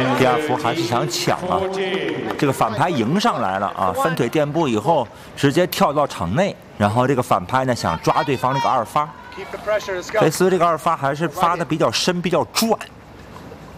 迪亚福还是想抢啊，这个反拍迎上来了啊，分腿垫步以后直接跳到场内，然后这个反拍呢想抓对方这个二发，菲斯这个二发还是发的比较深，比较转。